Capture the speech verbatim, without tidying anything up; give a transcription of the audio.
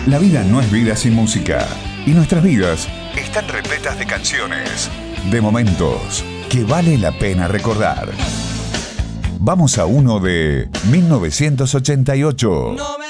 La vida no es vida sin música. Y nuestras vidas están repletas de canciones, de momentos que vale la pena recordar. Vamos a uno de mil novecientos ochenta y ocho.